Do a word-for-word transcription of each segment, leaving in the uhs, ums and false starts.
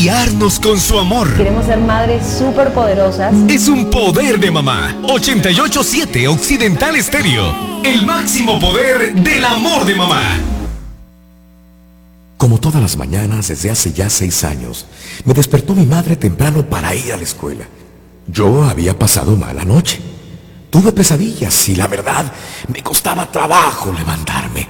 guiarnos con su amor. Queremos ser madres súper poderosas. Es un poder de mamá. ochenta y ocho punto siete Occidental Estéreo. El máximo poder del amor de mamá. Como todas las mañanas desde hace ya seis años, me despertó mi madre temprano para ir a la escuela. Yo había pasado mala noche. Tuve pesadillas y la verdad me costaba trabajo levantarme.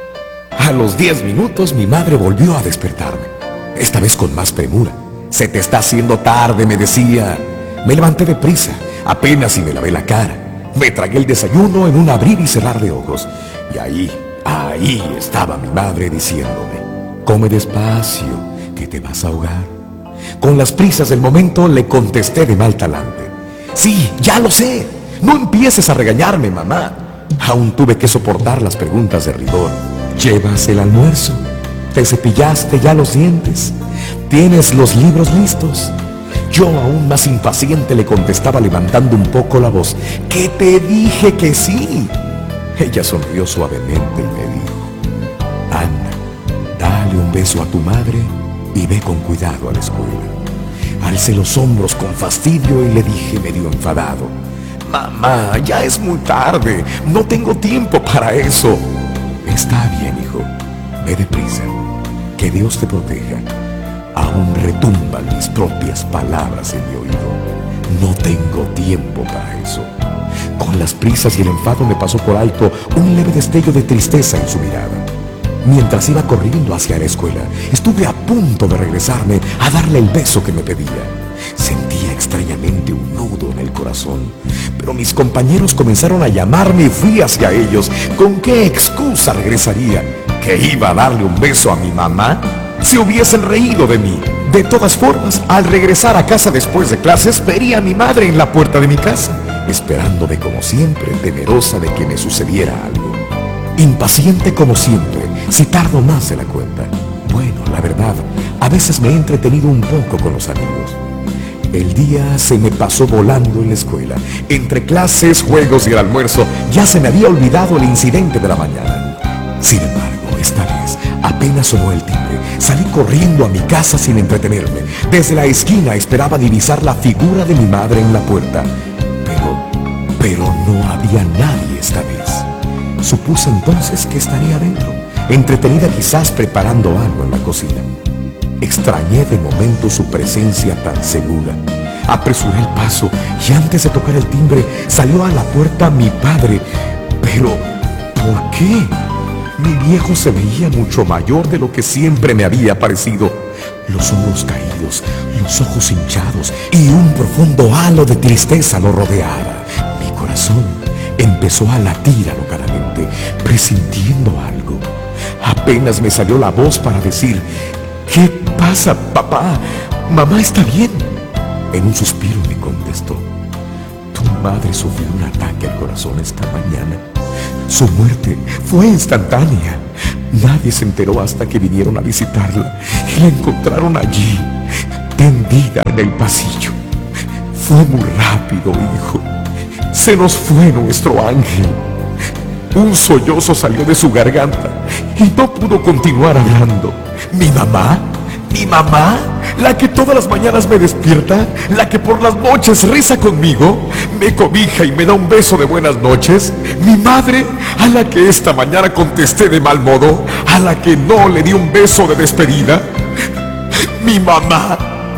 A los diez minutos mi madre volvió a despertarme, esta vez con más premura. Se te está haciendo tarde, me decía. Me levanté deprisa, apenas si me lavé la cara. Me tragué el desayuno en un abrir y cerrar de ojos. Y ahí, ahí estaba mi madre diciéndome: come despacio, que te vas a ahogar. Con las prisas del momento le contesté de mal talante: sí, ya lo sé. No empieces a regañarme, mamá. Aún tuve que soportar las preguntas de rigor. ¿Llevas el almuerzo? ¿Te cepillaste ya los dientes? ¿Tienes los libros listos? Yo, aún más impaciente, le contestaba levantando un poco la voz: que te dije que sí. Ella sonrió suavemente y me dijo: anda, dale un beso a tu madre y ve con cuidado a la escuela. Alcé los hombros con fastidio y le dije medio enfadado: mamá, ya es muy tarde, no tengo tiempo para eso. Está bien, hijo, ve deprisa, que Dios te proteja. Aún retumban mis propias palabras en mi oído: no tengo tiempo para eso. Con las prisas y el enfado me pasó por alto un leve destello de tristeza en su mirada. Mientras iba corriendo hacia la escuela, estuve a punto de regresarme a darle el beso que me pedía. Sentía extrañamente un nudo en el corazón, pero mis compañeros comenzaron a llamarme y fui hacia ellos. ¿Con qué excusa regresaría? ¿Que iba a darle un beso a mi mamá? Se hubiesen reído de mí. De todas formas, al regresar a casa después de clases, vería a mi madre en la puerta de mi casa, esperándome como siempre, temerosa de que me sucediera algo. Impaciente como siempre, si tardo más de la cuenta. Bueno, la verdad, a veces me he entretenido un poco con los amigos. El día se me pasó volando en la escuela. Entre clases, juegos y el almuerzo, ya se me había olvidado el incidente de la mañana. Sin embargo, esta vez, apenas sonó el timbre, salí corriendo a mi casa sin entretenerme. Desde la esquina esperaba divisar la figura de mi madre en la puerta. Pero, pero no había nadie esta vez. Supuse entonces que estaría adentro, entretenida quizás preparando algo en la cocina. Extrañé de momento su presencia tan segura. Apresuré el paso y antes de tocar el timbre salió a la puerta mi padre. Pero, ¿por qué? Mi viejo se veía mucho mayor de lo que siempre me había parecido. Los hombros caídos, los ojos hinchados y un profundo halo de tristeza lo rodeaba. Mi corazón empezó a latir alocadamente, presintiendo algo. Apenas me salió la voz para decir: ¿qué pasa, papá? ¿Mamá está bien? En un suspiro me contestó: tu madre sufrió un ataque al corazón esta mañana. Su muerte fue instantánea. Nadie se enteró hasta que vinieron a visitarla y la encontraron allí, tendida en el pasillo. Fue muy rápido, hijo. Se nos fue nuestro ángel. Un sollozo salió de su garganta y no pudo continuar hablando. ¿Mi mamá? ¿Mi mamá? ¿La que todas las mañanas me despierta? ¿La que por las noches reza conmigo? ¿Me cobija y me da un beso de buenas noches? ¿Mi madre? ¿A la que esta mañana contesté de mal modo? ¿A la que no le di un beso de despedida? ¿Mi mamá?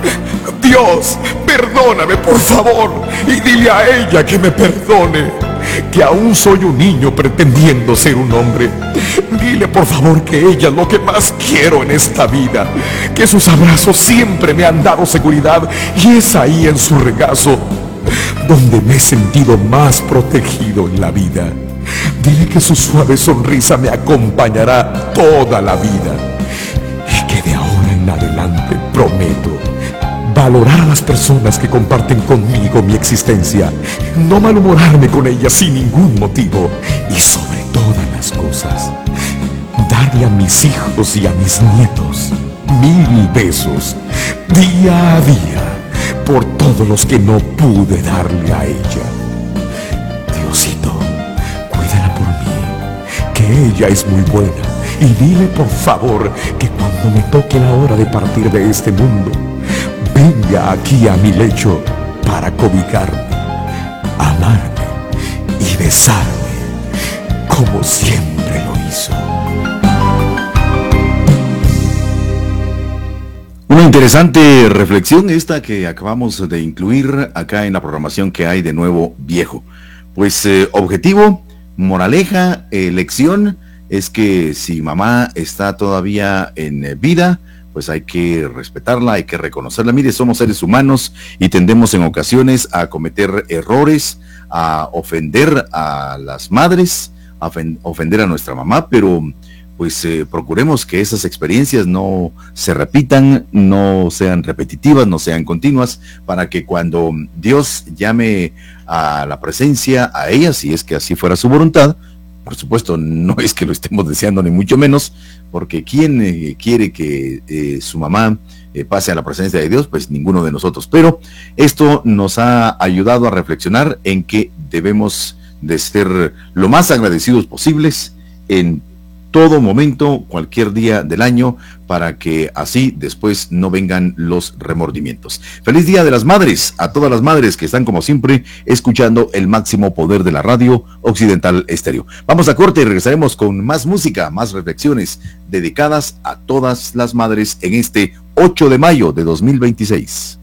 Dios, perdóname por favor y dile a ella que me perdone, que aún soy un niño pretendiendo ser un hombre. Dile por favor que ella es lo que más quiero en esta vida, que sus abrazos siempre me han dado seguridad y es ahí en su regazo donde me he sentido más protegido en la vida. Dile que su suave sonrisa me acompañará toda la vida y que de ahora en adelante prometo valorar a las personas que comparten conmigo mi existencia, no malhumorarme con ellas sin ningún motivo y sobre todas las cosas, darle a mis hijos y a mis nietos mil besos día a día por todos los que no pude darle a ella. Diosito, cuídala por mí, que ella es muy buena, y dile por favor que cuando me toque la hora de partir de este mundo, venga aquí a mi lecho para cobijarme, amarme y besarme como siempre lo hizo. Una interesante reflexión esta que acabamos de incluir acá en la programación que hay de Nuevo Viejo. Pues eh, objetivo, moraleja, eh, lección, es que si mamá está todavía en eh, vida, pues hay que respetarla, hay que reconocerla. Mire, somos seres humanos y tendemos en ocasiones a cometer errores, a ofender a las madres, a ofender a nuestra mamá, pero pues eh, procuremos que esas experiencias no se repitan, no sean repetitivas, no sean continuas, para que cuando Dios llame a la presencia a ella, si es que así fuera su voluntad, por supuesto no es que lo estemos deseando ni mucho menos, porque ¿quién eh, quiere que eh, su mamá eh, pase a la presencia de Dios? Pues ninguno de nosotros, pero esto nos ha ayudado a reflexionar en que debemos de ser lo más agradecidos posibles en todo momento, cualquier día del año, para que así después no vengan los remordimientos. Feliz Día de las Madres a todas las madres que están como siempre escuchando el máximo poder de la radio Occidental Estéreo. Vamos a corte y regresaremos con más música, más reflexiones dedicadas a todas las madres en este ocho de mayo de dos mil veintiséis.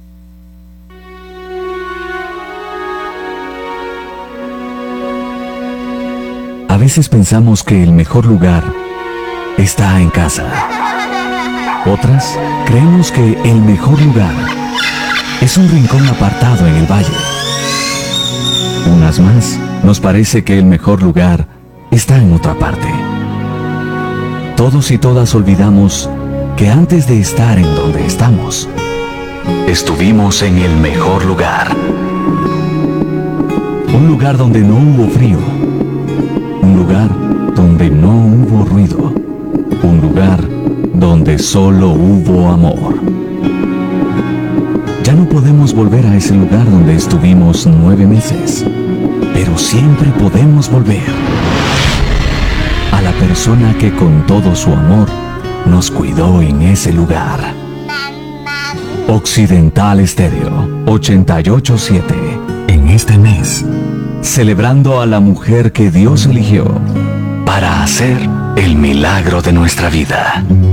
A veces pensamos que el mejor lugar está en casa. Otras creemos que el mejor lugar es un rincón apartado en el valle. Unas más nos parece que el mejor lugar está en otra parte. Todos y todas olvidamos que antes de estar en donde estamos, estuvimos en el mejor lugar. Un lugar donde no hubo frío. Un lugar donde no hubo ruido. Un lugar donde solo hubo amor. Ya no podemos volver a ese lugar donde estuvimos nueve meses, pero siempre podemos volver a la persona que con todo su amor nos cuidó en ese lugar. Occidental Estéreo ochenta y ocho punto siete. En este mes, celebrando a la mujer que Dios eligió para hacer el milagro de nuestra vida.